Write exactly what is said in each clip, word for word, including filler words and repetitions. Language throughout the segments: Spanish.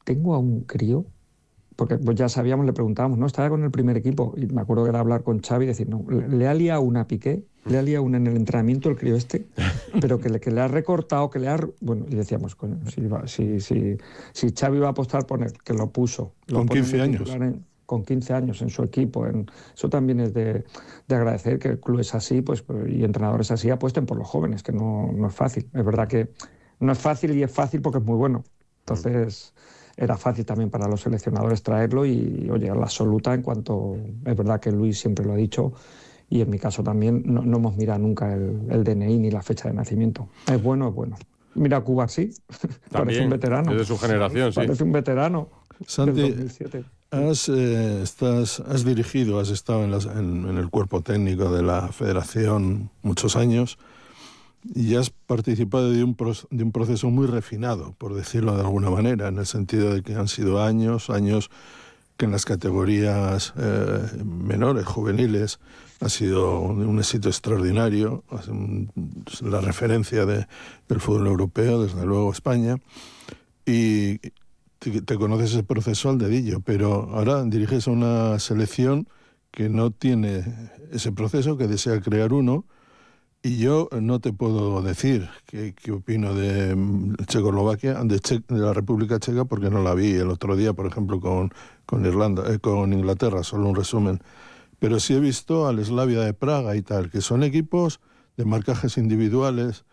tengo a un crío, porque pues ya sabíamos, le preguntábamos, ¿no? Estaba con el primer equipo, y me acuerdo que era hablar con Xavi y decir, no, le, le ha liado una a Piqué, le ha liado una en el entrenamiento el crío este, pero que le, que le ha recortado, que le ha... Bueno, y decíamos, coño, si, va, si, si, si Xavi va a apostar por él, que lo puso, lo con ponen quince de años. titular en- con quince años en su equipo, en, eso también es de, de agradecer que clubes así, pues, y entrenadores así apuesten por los jóvenes, que no, no es fácil. Es verdad que no es fácil, y es fácil porque es muy bueno. Entonces, era fácil también para los seleccionadores traerlo y, oye, a la absoluta en cuanto... Es verdad que Luis siempre lo ha dicho, y en mi caso también, no, no hemos mirado nunca el, el D N I ni la fecha de nacimiento. Es bueno, es bueno. Mira Cuba, sí, parece un También, veterano. es de su generación, sí. Parece un veterano del Santi, dos mil siete. has, eh, estás, has dirigido, has estado en, las, en, en el cuerpo técnico de la federación muchos años y has participado de un, pro, de un proceso muy refinado, por decirlo de alguna manera, en el sentido de que han sido años, años que en las categorías eh, menores, juveniles, ha sido un, un éxito extraordinario, la referencia de, del fútbol europeo, desde luego España, y te, te conoces ese proceso al dedillo, pero ahora diriges a una selección que no tiene ese proceso, que desea crear uno, y yo no te puedo decir qué, qué opino de Checoslovaquia, de, che, de la República Checa, porque no la vi el otro día, por ejemplo, con, con, Irlanda, eh, con Inglaterra, solo un resumen. Pero sí he visto al Slavia de Praga y tal, que son equipos de marcajes individuales,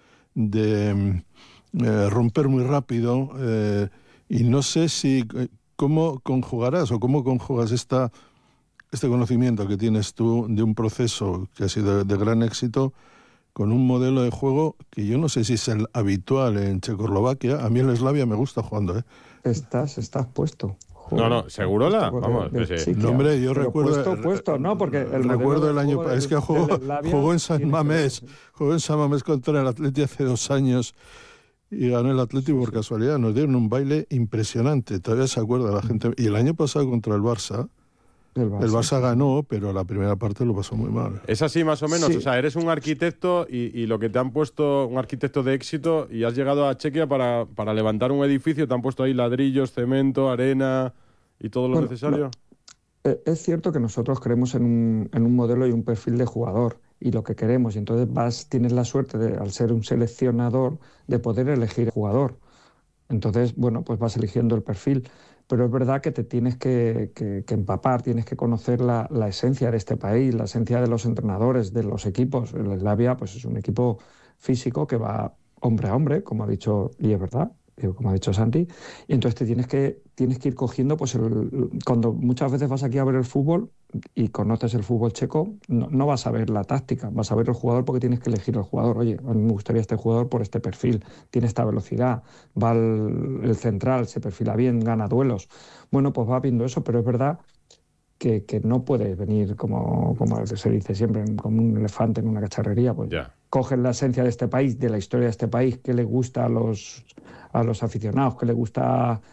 de eh, romper muy rápido, eh, y no sé si cómo conjugarás o cómo conjugas esta, este conocimiento que tienes tú de un proceso que ha sido de, de gran éxito con un modelo de juego que yo no sé si es el habitual en Checoslovaquia. A mí el Slavia me gusta jugando, ¿eh? Estás, estás puesto. Joder, no, no, ¿Segurola? Vamos. De, de sí. No, hombre, yo pero recuerdo... Puesto, puesto, no, porque el recuerdo el año... Es que jugó, jugó en San Mamés, jugó en San Mamés contra el Atleti hace dos años y ganó el Atleti sí, por sí. casualidad. Nos dieron un baile impresionante, todavía se acuerda la gente. Y el año pasado contra el Barça, El Barça, el Barça ganó, pero la primera parte lo pasó muy mal. Es así más o menos, sí. O sea, eres un arquitecto y, y lo que te han puesto, un arquitecto de éxito, y has llegado a Chequia para, para levantar un edificio, te han puesto ahí ladrillos, cemento, arena y todo lo bueno, necesario. No, es cierto que nosotros creemos en un, en un modelo y un perfil de jugador y lo que queremos, y entonces vas, tienes la suerte, de, al ser un seleccionador, de poder elegir el jugador. Entonces, bueno, pues vas eligiendo el perfil. Pero es verdad que te tienes que, que, que empapar, tienes que conocer la, la esencia de este país, la esencia de los entrenadores, de los equipos. El Slavia, pues es un equipo físico que va hombre a hombre, como ha dicho, y es verdad, como ha dicho Santi, y entonces te tienes que, tienes que ir cogiendo, pues el, cuando muchas veces vas aquí a ver el fútbol y conoces el fútbol checo, no, no vas a ver la táctica, vas a ver el jugador porque tienes que elegir el jugador. Oye, a mí me gustaría este jugador por este perfil, tiene esta velocidad, va el, el central, se perfila bien, gana duelos. Bueno, pues va viendo eso, pero es verdad que, que no puedes venir como, como se dice siempre, como un elefante en una cacharrería. Pues yeah. Cogen la esencia de este país, de la historia de este país, qué le gusta a los, a los aficionados, qué le gusta a,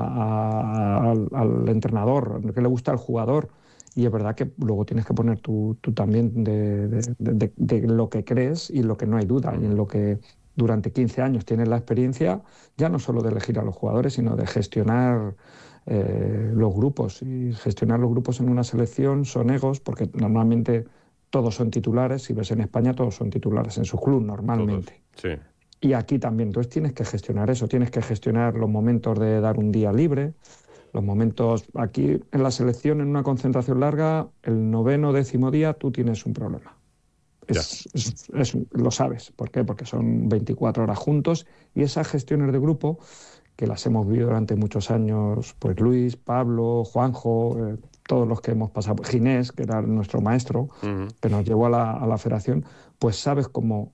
a, al, al entrenador, qué le gusta al jugador. Y es verdad que luego tienes que poner tú, tú también de, de, de, de lo que crees y lo que no hay duda, y en lo que durante quince años tienes la experiencia, ya no solo de elegir a los jugadores, sino de gestionar eh, los grupos. Y gestionar los grupos en una selección son egos, porque normalmente todos son titulares. Si ves en España, todos son titulares en su club normalmente. Todos, sí. Y aquí también. Entonces tienes que gestionar eso, tienes que gestionar los momentos de dar un día libre, los momentos... Aquí en la selección, en una concentración larga, el noveno, décimo día, tú tienes un problema. Es, es, es, lo sabes. ¿Por qué? Porque son veinticuatro horas juntos, y esas gestiones de grupo, que las hemos vivido durante muchos años, pues Luis, Pablo, Juanjo, eh, todos los que hemos pasado, Ginés, que era nuestro maestro, uh-huh. que nos llevó a la, a la federación, pues sabes cómo...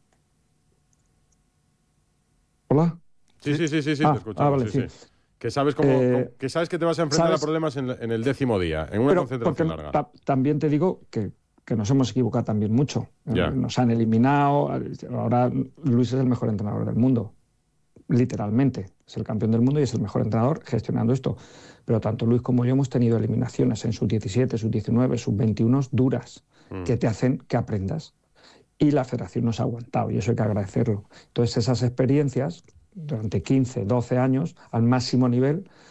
¿Hola? Sí, sí, sí, sí, sí ah, te escuchamos. Ah, vale, sí, sí. sí. Que sabes cómo, eh, que sabes que te vas a enfrentar ¿sabes? a problemas en, en el décimo día, en una Pero concentración larga. Ta- también te digo que, que nos hemos equivocado también mucho. Ya. Nos han eliminado. Ahora Luis es el mejor entrenador del mundo. Literalmente. Es el campeón del mundo y es el mejor entrenador gestionando esto. Pero tanto Luis como yo hemos tenido eliminaciones en sub diecisiete, sub diecinueve, sub veintiuno duras, mm. que te hacen que aprendas. Y la federación nos ha aguantado, y eso hay que agradecerlo. Entonces esas experiencias, durante quince, doce años, al máximo nivel,